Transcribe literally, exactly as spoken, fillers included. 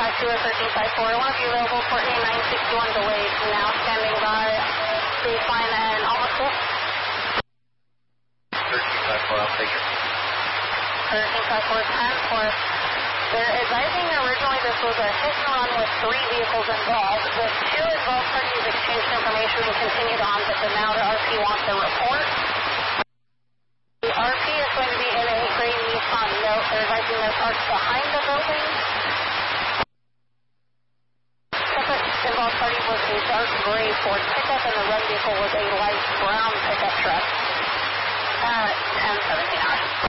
to a thirteen five four. I want to be available for a nine sixty-one delayed. Now standing by baseline and almost full. thirteen five four, I'll take it. thirteen five four, ten four. They're advising originally this was a hit and run with three vehicles involved. The two involved parties exchanged information and continued on, but the now the R P wants a report. The R P is going to be in a gray Nissan Note. They're advising they're parked behind the building. Separate involved party was a dark gray Ford pickup, and the run vehicle was a light brown pickup truck. Uh, ten seventeen hours.